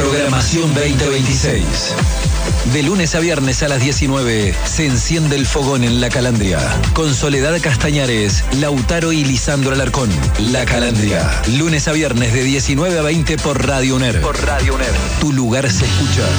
Programación 2026. De lunes a viernes a las 19 se enciende el fogón en La Calandria. Con Soledad Castañares, Lautaro y Lisandro Alarcón. La Calandria. Lunes a viernes de 19 a 20 por Radio UNER. Tu lugar se escucha.